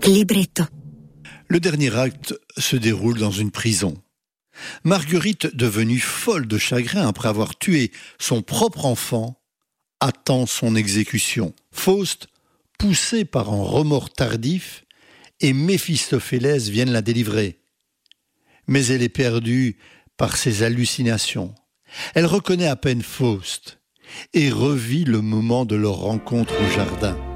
Libretto. Le dernier acte se déroule dans une prison. Marguerite, devenue folle de chagrin après avoir tué son propre enfant, attend son exécution. Faust, poussé par un remords tardif, et Méphistophélès viennent la délivrer. Mais elle est perdue par ses hallucinations. Elle reconnaît à peine Faust et revit le moment de leur rencontre au jardin.